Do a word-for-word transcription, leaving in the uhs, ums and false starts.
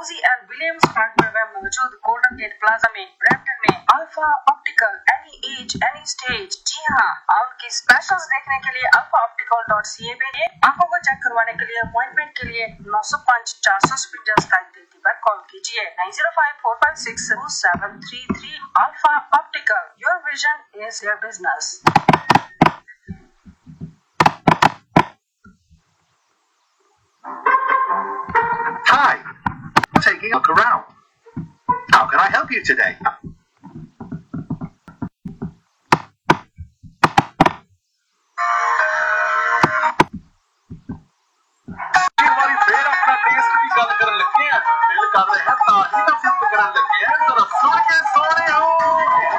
Dalhousie and Williams park में मौजूद golden gate plaza में ब्रैम्पटन में alpha optical, any as any stage. जी हाँ, उनकी स्पेशल्स देखने के लिए अल्फा ऑप्टिकल डॉट सी ए पे आंखों को चेक करवाने के लिए अपॉइंटमेंट के लिए नौ सौ पाँच चार सौ स्पीड स्काइप देती पर कॉल कीजिए nine zero five four five six to seven three three. Alpha optical, your vision is your business. Hi, taking a look around. How can I help you today?